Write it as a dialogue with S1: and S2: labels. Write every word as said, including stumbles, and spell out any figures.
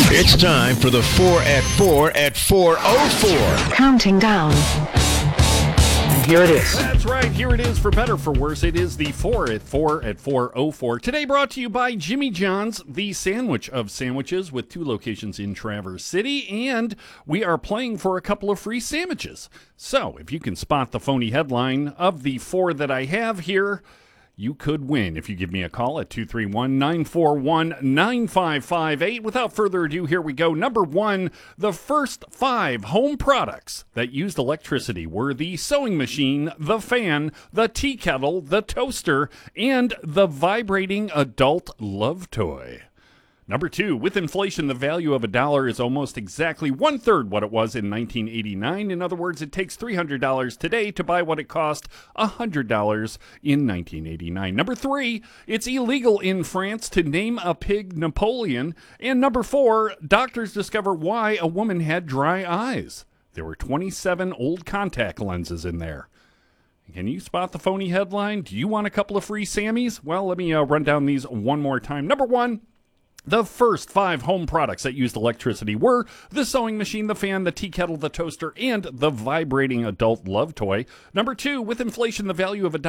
S1: It's time for the four at four at four oh four.
S2: Counting down.
S3: Here it is.
S4: That's right. Here it is, for better for worse. It is the four at four at four oh four. Today brought to you by Jimmy John's, the sandwich of sandwiches, with two locations in Traverse City. And we are playing for a couple of free sandwiches. So if you can spot the phony headline of the four that I have here, you could win if you give me a call at two three one, nine four one, nine five five eight. Without further ado, here we go. Number one, the first five home products that used electricity were the sewing machine, the fan, the tea kettle, the toaster, and the vibrating adult love toy. Number two, with inflation, the value of a dollar is almost exactly one-third what it was in nineteen eighty-nine. In other words, it takes three hundred dollars today to buy what it cost one hundred dollars in nineteen eighty-nine. Number three, it's illegal in France to name a pig Napoleon. And number four, doctors discover why a woman had dry eyes. There were twenty-seven old contact lenses in there. Can you spot the phony headline? Do you want a couple of free Sammys? Well, let me uh, run down these one more time. Number one, the first five home products that used electricity were the sewing machine, the fan, the tea kettle, the toaster, and the vibrating adult love toy. Number two, with inflation, the value of a